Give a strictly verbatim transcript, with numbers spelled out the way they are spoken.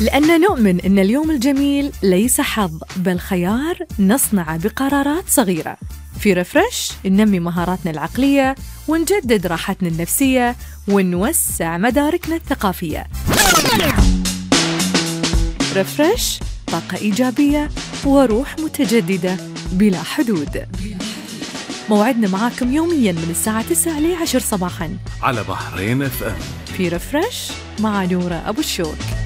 لأننا نؤمن أن اليوم الجميل ليس حظ بل خيار نصنعه بقرارات صغيرة. في ريفرش ننمي مهاراتنا العقلية ونجدد راحتنا النفسية ونوسع مداركنا الثقافية. ريفرش، طاقة إيجابية وروح متجددة بلا حدود. موعدنا معاكم يومياً من الساعة تسعة لعشر صباحاً على بحرين اف ام في ريفرش مع نورة أبو الشوك.